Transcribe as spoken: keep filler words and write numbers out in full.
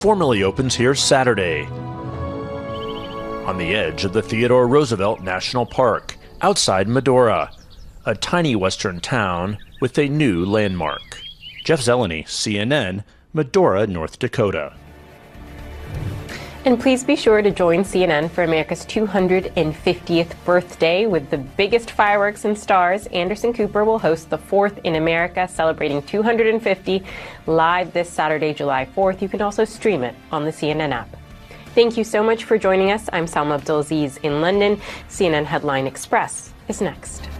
formally opens here Saturday on the edge of the Theodore Roosevelt National Park, outside Medora, a tiny western town with a new landmark. Jeff Zeleny, C N N, Medora, North Dakota. And please be sure to join C N N for America's two hundred fiftieth birthday with the biggest fireworks and stars. Anderson Cooper will host the fourth in America, celebrating two hundred fifty, live this Saturday, July fourth. You can also stream it on the C N N app. Thank you so much for joining us. I'm Salma Abdulaziz in London. C N N Headline Express is next.